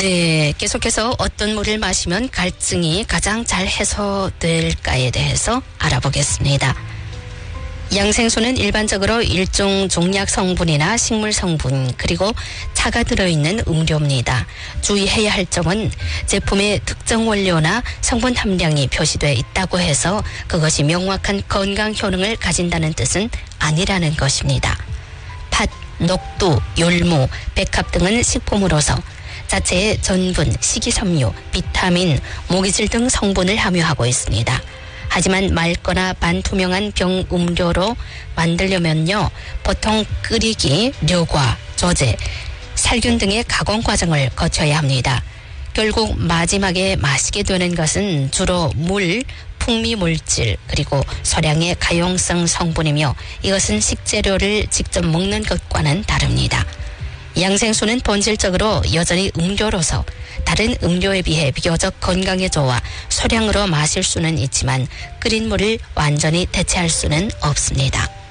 네, 계속해서 어떤 물을 마시면 갈증이 가장 잘 해소될까에 대해서 알아보겠습니다. 양생수는 일반적으로 일종 종약 성분이나 식물 성분 그리고 차가 들어있는 음료입니다. 주의해야 할 점은 제품의 특정 원료나 성분 함량이 표시되어 있다고 해서 그것이 명확한 건강 효능을 가진다는 뜻은 아니라는 것입니다. 팥, 녹두, 율무, 백합 등은 식품으로서 자체에 전분, 식이섬유, 비타민, 모기질 등 성분을 함유하고 있습니다. 하지만 맑거나 반투명한 병 음료로 만들려면요, 보통 끓이기, 료과, 조제, 살균 등의 가공 과정을 거쳐야 합니다. 결국 마지막에 마시게 되는 것은 주로 물, 풍미물질 그리고 소량의 가용성 성분이며 이것은 식재료를 직접 먹는 것과는 다릅니다. 양생수는 본질적으로 여전히 음료로서 다른 음료에 비해 비교적 건강에 좋아 소량으로 마실 수는 있지만 끓인 물을 완전히 대체할 수는 없습니다.